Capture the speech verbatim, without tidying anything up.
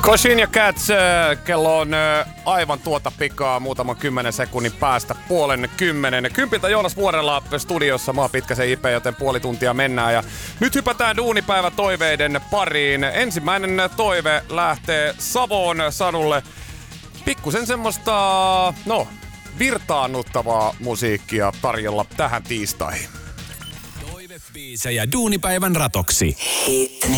Cosin ja Cats, kello on aivan tuota pikaa muutaman kymmenen sekunnin päästä puolen kymmenen. Kympiltä Joonas Vuorella studiossa, mä oon Pitkäsen Ipe, joten puoli tuntia mennään. Ja nyt hypätään duunipäivä toiveiden pariin. Ensimmäinen toive lähtee Savoon Sanulle. Pikkusen semmoista, no, virtaannuttavaa musiikkia tarjolla tähän tiistaihin. Toivebiisejä duunipäivän ratoksi. Hit.